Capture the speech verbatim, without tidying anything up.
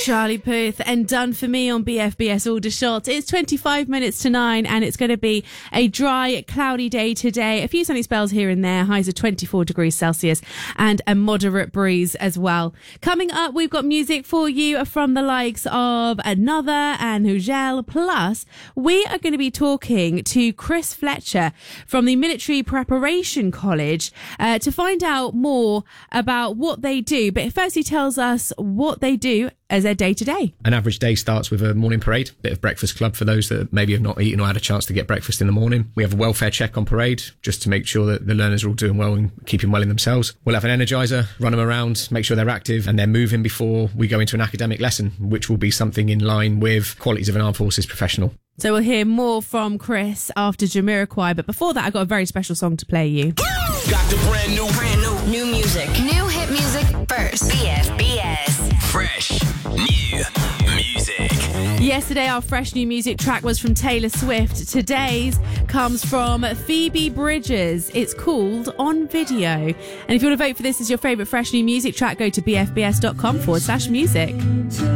Charlie Puth and Done For Me on B F B S Aldershot. It's twenty-five minutes to nine and it's going to be a dry, cloudy day today. A few sunny spells here and there. Highs of twenty-four degrees Celsius and a moderate breeze as well. Coming up, we've got music for you from the likes of Another and Hugel. Plus, we are going to be talking to Chris Fletcher from the Military Preparation College uh, to find out more about what they do. But first, he tells us what they do as their day-to-day. An average day starts with a morning parade, bit of breakfast club for those that maybe have not eaten or had a chance to get breakfast in the morning. We have a welfare check on parade, just to make sure that the learners are all doing well and keeping well in themselves. We'll have an energizer, run them around, make sure they're active and they're moving before we go into an academic lesson, which will be something in line with qualities of an armed forces professional. So we'll hear more from Chris after Jamiroquai, but before that, I've got a very special song to play you. Got the brand new, brand new, new music. New hit music first. B F B S. Fresh, new music. Yesterday, our fresh new music track was from Taylor Swift. Today's comes from Phoebe Bridgers. It's called On Video. And if you want to vote for this as your favourite fresh new music track, go to bfbs.com forward slash music.